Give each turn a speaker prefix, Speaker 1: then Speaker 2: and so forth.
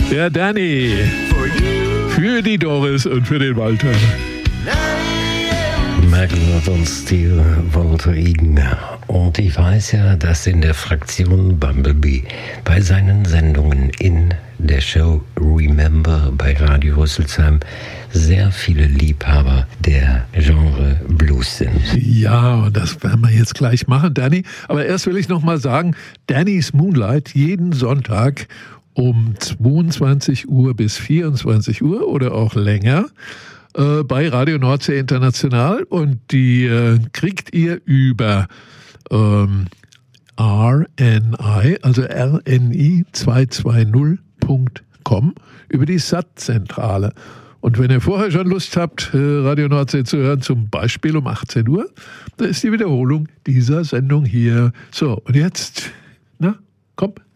Speaker 1: Der Danny. Für die Doris und für den Walter.
Speaker 2: Magnet und Steel, Walter Egan. Und ich weiß ja, dass in der Fraktion Bumblebee bei seinen Sendungen in der Show Remember bei Radio Rüsselsheim sehr viele Liebhaber der Genre Blues sind.
Speaker 1: Ja, das werden wir jetzt gleich machen, Danny. Aber erst will ich noch mal sagen, Danny's Moonlight jeden Sonntag um 22 Uhr bis 24 Uhr oder auch länger bei Radio Nordsee International, und die kriegt ihr über RNI, also RNI220.com, über die SAT-Zentrale. Und wenn ihr vorher schon Lust habt, Radio Nordsee zu hören, zum Beispiel um 18 Uhr, dann ist die Wiederholung dieser Sendung hier. So, und jetzt, na, komm.